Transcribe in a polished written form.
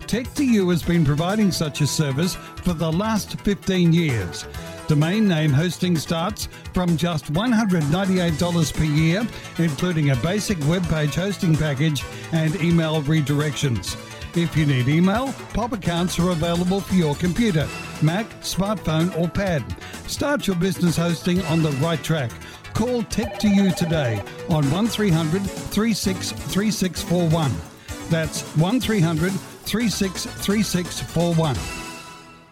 Tech2U has been providing such a service for the last 15 years. Domain name hosting starts from just $198 per year, including a basic web page hosting package and email redirections. If you need email, POP accounts are available for your computer, Mac, smartphone or pad. Start your business hosting on the right track. Call Tech2U today on 1300 363641. That's 1300 363641.